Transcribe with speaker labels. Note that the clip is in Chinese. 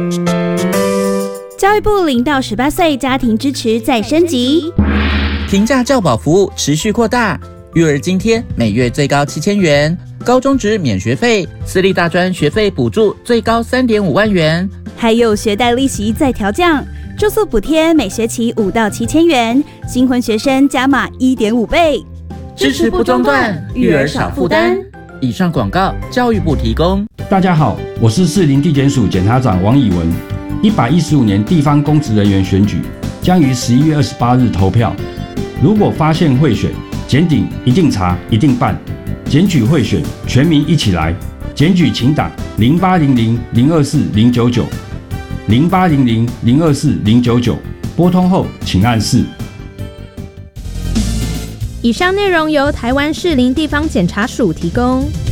Speaker 1: 教育部0到18岁家庭支持再升级，
Speaker 2: 平价教保服务持续扩大，育儿津贴每月最高7000元，高中职免学费，私立大专学费补助最高3.5万元，
Speaker 1: 还有学贷利息再调降，住宿补贴每学期5到7000元，新婚学生加码1.5倍，
Speaker 2: 支持不中断，育儿少负担。以上广告，教育部提供。
Speaker 3: 大家好，我是士林地检署检察长王以文。115年地方公职人员选举将于11月28日投票。如果发现贿选，检警一定查，一定办。检举贿选，全民一起来。检举请打0800-024-099 0800-024-099，拨通后请按4。
Speaker 4: 以上内容由台湾士林地方检察署提供。